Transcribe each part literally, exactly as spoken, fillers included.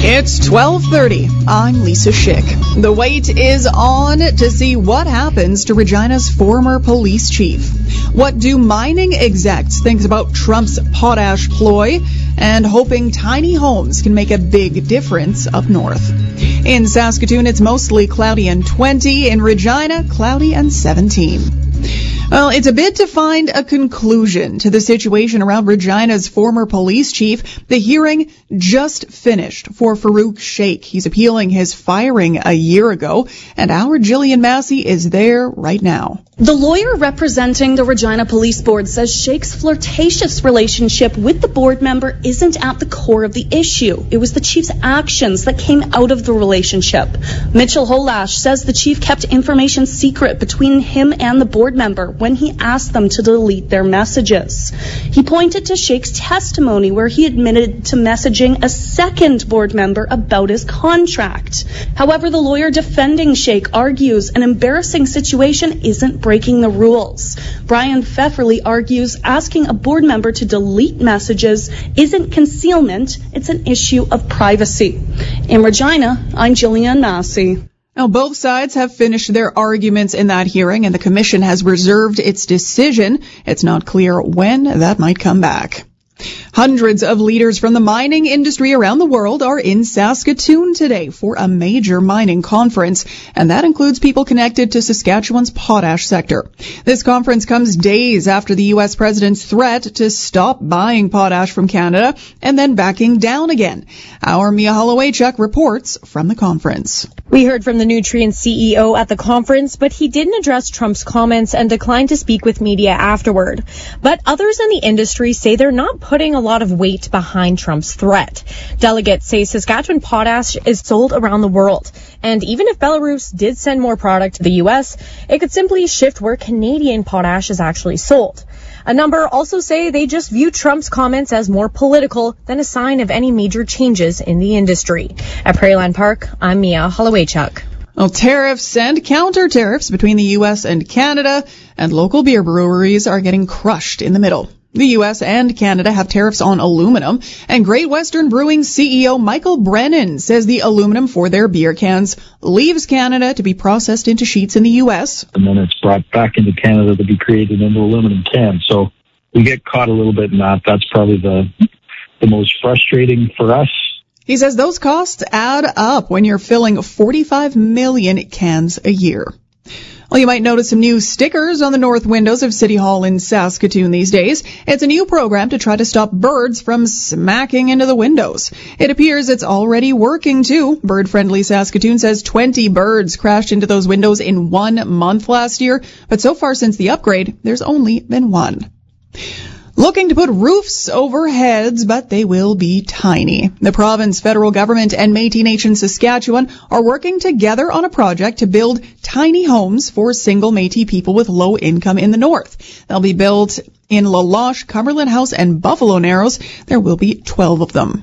It's twelve thirty. I'm Lisa Schick. The wait is on to see what happens to Regina's former police chief. What do mining execs think about Trump's potash ploy? And hoping tiny homes can make a big difference up north. In Saskatoon, it's mostly cloudy and twenty. In Regina, cloudy and seventeen. Well, it's a bit to find a conclusion to the situation around Regina's former police chief. The hearing just finished for Farouk Sheikh. He's appealing his firing a year ago, and our Jillian Massey is there right now. The lawyer representing the Regina Police Board says Sheikh's flirtatious relationship with the board member isn't at the core of the issue. It was the chief's actions that came out of the relationship. Mitchell Holash says the chief kept information secret between him and the board member when he asked them to delete their messages. He pointed to Sheikh's testimony where he admitted to messaging a second board member about his contract. However, the lawyer defending Sheikh argues an embarrassing situation isn't breaking the rules. Brian Pfefferly argues asking a board member to delete messages isn't concealment, it's an issue of privacy. In Regina, I'm Jillian Massey. Now, both sides have finished their arguments in that hearing, and the commission has reserved its decision. It's not clear when that might come back. Hundreds of leaders from the mining industry around the world are in Saskatoon today for a major mining conference, and that includes people connected to Saskatchewan's potash sector. This conference comes days after the U S president's threat to stop buying potash from Canada and then backing down again. Our Mia Hollowaychuk reports from the conference. We heard from the Nutrien C E O at the conference, but he didn't address Trump's comments and declined to speak with media afterward. But others in the industry say they're not putting a lot of weight behind Trump's threat. Delegates say Saskatchewan potash is sold around the world. And even if Belarus did send more product to the U S, it could simply shift where Canadian potash is actually sold. A number also say they just view Trump's comments as more political than a sign of any major changes in the industry. At Prairieland Park, I'm Mia Hollowaychuk. Well, tariffs and counter-tariffs between the U S and Canada, and local beer breweries are getting crushed in the middle. The U S and Canada have tariffs on aluminum, and Great Western Brewing C E O Michael Brennan says the aluminum for their beer cans leaves Canada to be processed into sheets in the U S. And then it's brought back into Canada to be created into aluminum cans. So we get caught a little bit in that. That's probably the the most frustrating for us. He says those costs add up when you're filling forty-five million cans a year. Well, you might notice some new stickers on the north windows of City Hall in Saskatoon these days. It's a new program to try to stop birds from smacking into the windows. It appears it's already working, too. Bird Friendly Saskatoon says twenty birds crashed into those windows in one month last year, but so far since the upgrade, there's only been one. Looking to put roofs over heads, but they will be tiny. The province, federal government, and Métis Nation Saskatchewan are working together on a project to build tiny homes for single Métis people with low income in the north. They'll be built in La Loche, Cumberland House, and Buffalo Narrows. There will be twelve of them.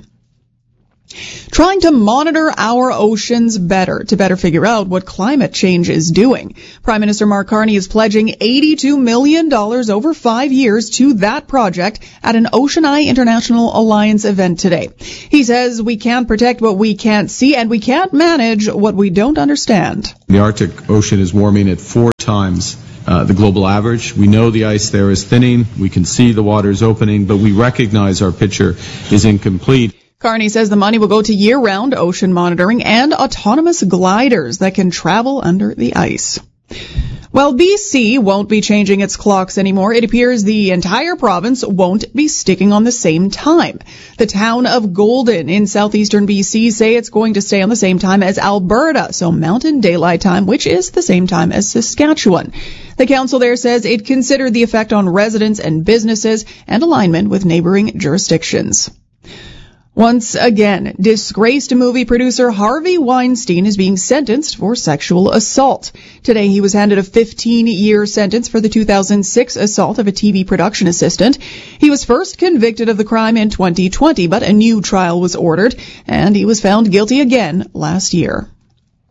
Trying to monitor our oceans better to better figure out what climate change is doing. Prime Minister Mark Carney is pledging eighty-two million dollars over five years to that project at an Ocean Eye International Alliance event today. He says we can't protect what we can't see and we can't manage what we don't understand. The Arctic Ocean is warming at four times Uh, the global average. We know the ice there is thinning. We can see the waters opening, but we recognize our picture is incomplete. Carney says the money will go to year-round ocean monitoring and autonomous gliders that can travel under the ice. Well, B C won't be changing its clocks anymore. It appears the entire province won't be sticking on the same time. The town of Golden in southeastern B C say it's going to stay on the same time as Alberta, so Mountain Daylight Time, which is the same time as Saskatchewan. The council there says it considered the effect on residents and businesses and alignment with neighboring jurisdictions. Once again, disgraced movie producer Harvey Weinstein is being sentenced for sexual assault. Today he was handed a fifteen-year sentence for the two thousand six assault of a T V production assistant. He was first convicted of the crime in twenty twenty, but a new trial was ordered, and he was found guilty again last year.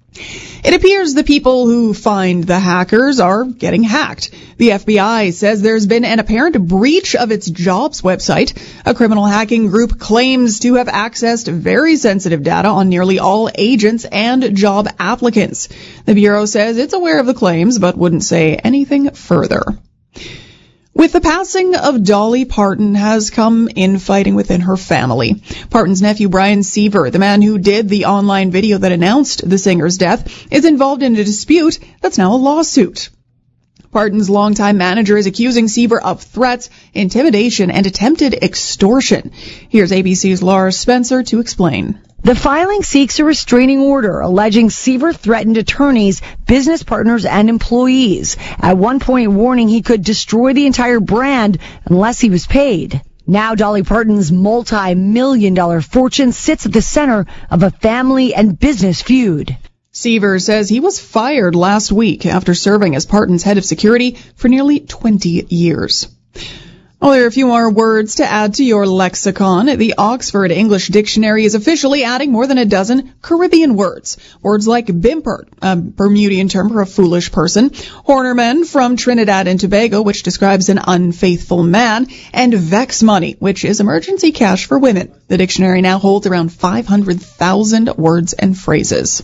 It appears the people who find the hackers are getting hacked. The F B I says there's been an apparent breach of its jobs website. A criminal hacking group claims to have accessed very sensitive data on nearly all agents and job applicants. The Bureau says it's aware of the claims, but wouldn't say anything further. With the passing of Dolly Parton has come infighting within her family. Parton's nephew Brian Seaver, the man who did the online video that announced the singer's death, is involved in a dispute that's now a lawsuit. Parton's longtime manager is accusing Seaver of threats, intimidation, and attempted extortion. Here's A B C's Laura Spencer to explain. The filing seeks a restraining order alleging Seaver threatened attorneys, business partners, and employees, at one point warning he could destroy the entire brand unless he was paid. Now Dolly Parton's multi-million dollar fortune sits at the center of a family and business feud. Seaver says he was fired last week after serving as Parton's head of security for nearly twenty years. Well, there are a few more words to add to your lexicon. The Oxford English Dictionary is officially adding more than a dozen Caribbean words. Words like bimpert, a Bermudian term for a foolish person, hornerman from Trinidad and Tobago, which describes an unfaithful man, and vex money, which is emergency cash for women. The dictionary now holds around five hundred thousand words and phrases.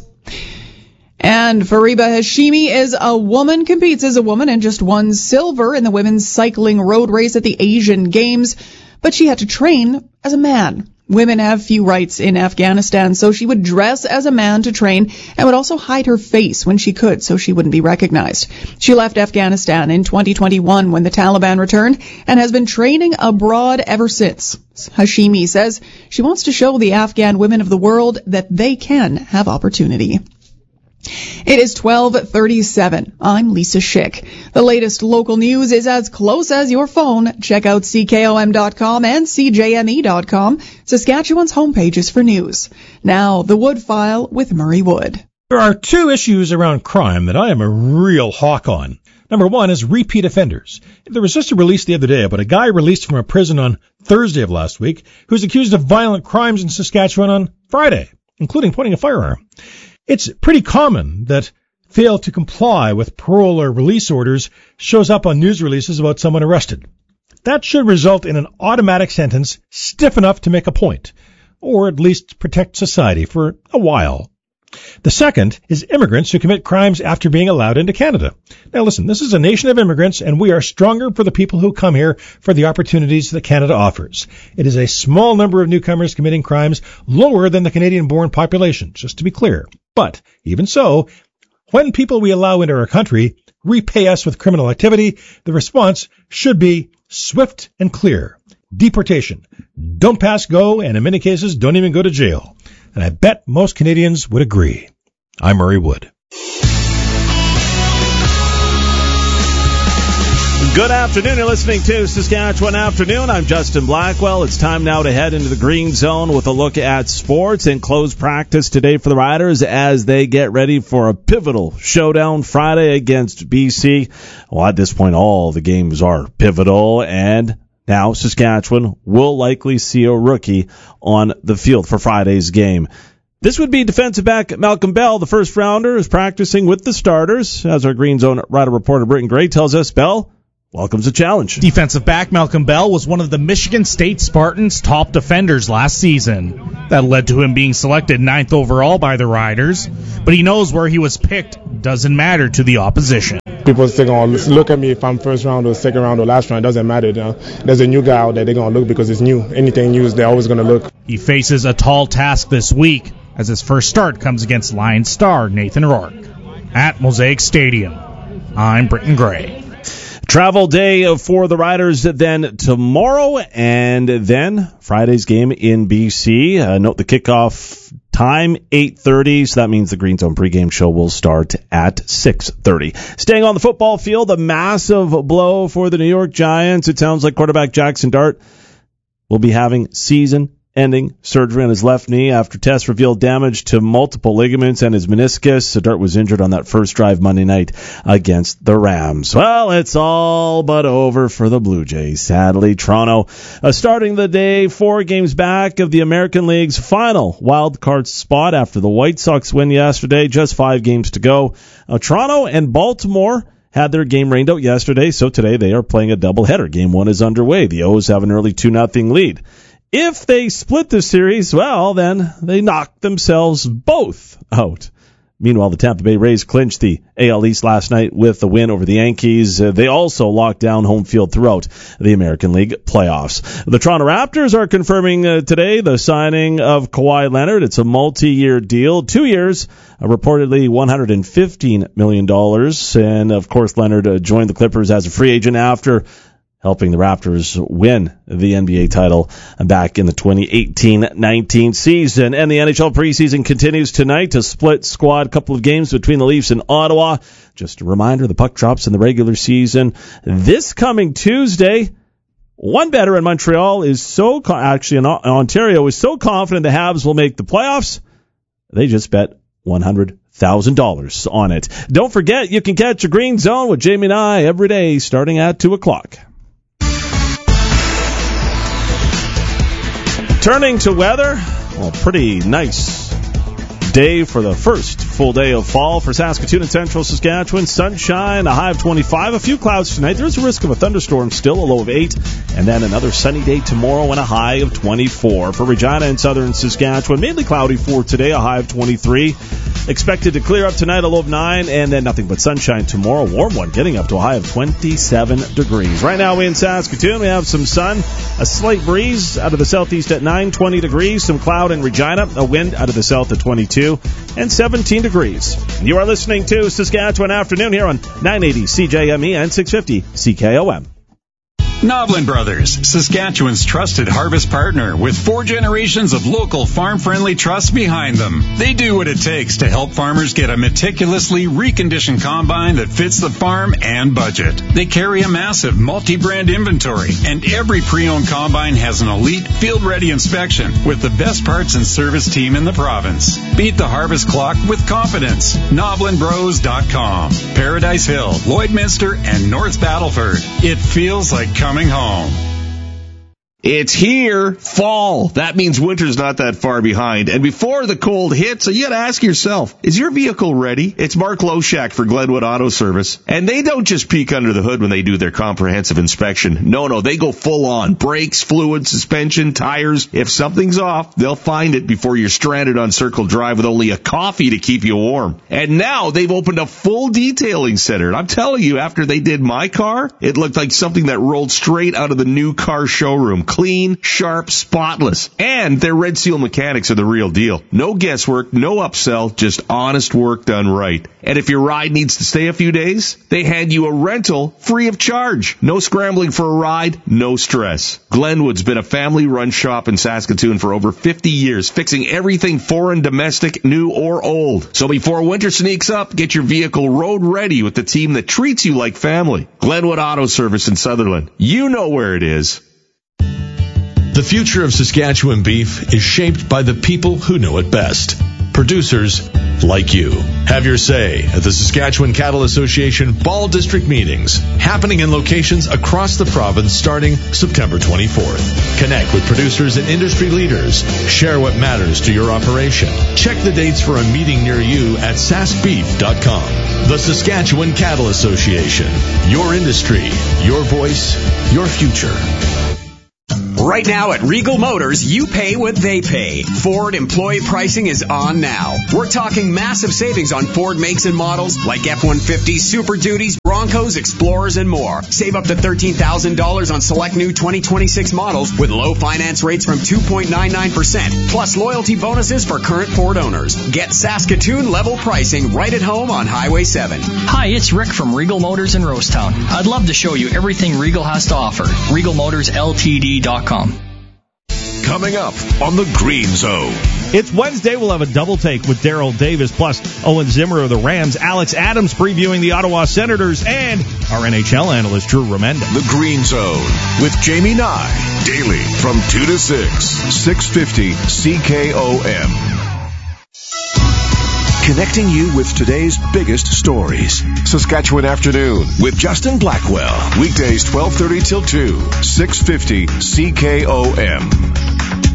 And Fariba Hashimi is a woman, competes as a woman, and just won silver in the women's cycling road race at the Asian Games. But she had to train as a man. Women have few rights in Afghanistan, so she would dress as a man to train and would also hide her face when she could so she wouldn't be recognized. She left Afghanistan in twenty twenty-one when the Taliban returned and has been training abroad ever since. Hashimi says she wants to show the Afghan women of the world that they can have opportunity. It is twelve thirty-seven. I'm Lisa Schick. The latest local news is as close as your phone. Check out C K O M dot com and C J M E dot com, Saskatchewan's homepages for news. Now, the Wood File with Murray Wood. There are two issues around crime that I am a real hawk on. Number one is repeat offenders. There was just a release the other day about a guy released from a prison on Thursday of last week who's accused of violent crimes in Saskatchewan on Friday, including pointing a firearm. It's pretty common that fail to comply with parole or release orders shows up on news releases about someone arrested. That should result in an automatic sentence stiff enough to make a point, or at least protect society for a while. The second is immigrants who commit crimes after being allowed into Canada. Now listen, this is a nation of immigrants, and we are stronger for the people who come here for the opportunities that Canada offers. It is a small number of newcomers committing crimes, lower than the Canadian-born population, just to be clear. But even so, when people we allow into our country repay us with criminal activity, the response should be swift and clear. Deportation. Don't pass go, and in many cases, don't even go to jail. And I bet most Canadians would agree. I'm Murray Wood. Good afternoon. You're listening to Saskatchewan Afternoon. I'm Justin Blackwell. It's time now to head into the green zone with a look at sports and close practice today for the Riders as they get ready for a pivotal showdown Friday against B C. Well, at this point, all the games are pivotal, and now Saskatchewan will likely see a rookie on the field for Friday's game. This would be defensive back Malcolm Bell. The first rounder is practicing with the starters. As our Green Zone Rider reporter Britton Gray tells us, Bell welcomes the challenge. Defensive back Malcolm Bell was one of the Michigan State Spartans' top defenders last season. That led to him being selected ninth overall by the Riders, but he knows where he was picked doesn't matter to the opposition. People still going to look at me if I'm first round or second round or last round. It doesn't matter. You know? There's a new guy out there. They're going to look because it's new. Anything new, they're always going to look. He faces a tall task this week as his first start comes against Lions star Nathan Rourke at Mosaic Stadium. I'm Britton Gray. Travel day for the Riders then tomorrow, and then Friday's game in B C. Uh, note the kickoff time, eight thirty, so that means the Green Zone pregame show will start at six thirty. Staying on the football field, a massive blow for the New York Giants. It sounds like quarterback Jackson Dart will be having season season-ending surgery on his left knee after tests revealed damage to multiple ligaments and his meniscus. Dart was injured on that first drive Monday night against the Rams. Well, it's all but over for the Blue Jays, sadly. Toronto uh, starting the day four games back of the American League's final wild card spot after the White Sox win yesterday. Just five games to go. Uh, Toronto and Baltimore had their game rained out yesterday, so today they are playing a doubleheader. Game one is underway. The O's have an early two nothing lead. If they split the series, well, then they knock themselves both out. Meanwhile, the Tampa Bay Rays clinched the A L East last night with a win over the Yankees. Uh, they also locked down home field throughout the American League playoffs. The Toronto Raptors are confirming uh, today the signing of Kawhi Leonard. It's a multi-year deal, two years, uh, reportedly one hundred fifteen million dollars. And, of course, Leonard uh, joined the Clippers as a free agent after helping the Raptors win the N B A title back in the twenty eighteen nineteen season. And the N H L preseason continues tonight. A split squad couple of games between the Leafs and Ottawa. Just a reminder, the puck drops in the regular season this coming Tuesday. One bettor in Montreal is so, actually in Ontario, is so confident the Habs will make the playoffs, they just bet one hundred thousand dollars on it. Don't forget, you can catch a Green Zone with Jamie and I every day starting at two o'clock. Turning to weather, well, pretty nice day for the first full day of fall for Saskatoon and central Saskatchewan. Sunshine, a high of twenty-five. A few clouds tonight. There's a risk of a thunderstorm still, a low of eight. And then another sunny day tomorrow and a high of twenty-four. For Regina and southern Saskatchewan, mainly cloudy for today, a high of twenty-three. Expected to clear up tonight, a low of nine. And then nothing but sunshine tomorrow. Warm one, getting up to a high of twenty-seven degrees. Right now in Saskatoon, we have some sun, a slight breeze out of the southeast at nine, twenty degrees. Some cloud in Regina, a wind out of the south at twenty-two. And seventeen degrees. You are listening to Saskatchewan Afternoon here on nine eighty C J M E and six fifty C K O M. Noblin Brothers, Saskatchewan's trusted harvest partner with four generations of local farm-friendly trust behind them. They do what it takes to help farmers get a meticulously reconditioned combine that fits the farm and budget. They carry a massive multi-brand inventory, and every pre-owned combine has an elite field-ready inspection with the best parts and service team in the province. Beat the harvest clock with confidence. Noblin Bros dot com. Paradise Hill, Lloydminster, and North Battleford. It feels like coming home. It's here, fall. That means winter's not that far behind. And before the cold hits, you got to ask yourself, is your vehicle ready? It's Mark Loshak for Glenwood Auto Service. And they don't just peek under the hood when they do their comprehensive inspection. No, no, they go full on. Brakes, fluid, suspension, tires. If something's off, they'll find it before you're stranded on Circle Drive with only a coffee to keep you warm. And now they've opened a full detailing center. And I'm telling you, after they did my car, it looked like something that rolled straight out of the new car showroom. Clean, sharp, spotless. And their Red Seal mechanics are the real deal. No guesswork, no upsell, just honest work done right. And if your ride needs to stay a few days, they hand you a rental free of charge. No scrambling for a ride, no stress. Glenwood's been a family-run shop in Saskatoon for over fifty years, fixing everything foreign, domestic, new, or old. So before winter sneaks up, get your vehicle road ready with the team that treats you like family. Glenwood Auto Service in Sutherland. You know where it is. The future of Saskatchewan beef is shaped by the people who know it best. Producers like you. Have your say at the Saskatchewan Cattle Association Fall District Meetings, happening in locations across the province starting September twenty-fourth. Connect with producers and industry leaders. Share what matters to your operation. Check the dates for a meeting near you at sask beef dot com. The Saskatchewan Cattle Association. Your industry, your voice, your future. Right now at Regal Motors, you pay what they pay. Ford employee pricing is on now. We're talking massive savings on Ford makes and models like F one fifty, Super Duties, Broncos, Explorers, and more. Save up to thirteen thousand dollars on select new twenty twenty-six models with low finance rates from two point nine nine percent, plus loyalty bonuses for current Ford owners. Get Saskatoon level pricing right at home on Highway seven. Hi, it's Rick from Regal Motors in Rosetown. I'd love to show you everything Regal has to offer. Regal Motors L T D dot com. Coming up on the Green Zone. It's Wednesday. We'll have a double take with Daryl Davis, plus Owen Zimmer of the Rams, Alex Adams previewing the Ottawa Senators, and our N H L analyst, Drew Remenda. The Green Zone with Jamie Nye, daily from two to six, six fifty C K O M. Connecting you with today's biggest stories. Saskatchewan Afternoon with Justin Blackwell. Weekdays twelve thirty till two, six fifty C K O M.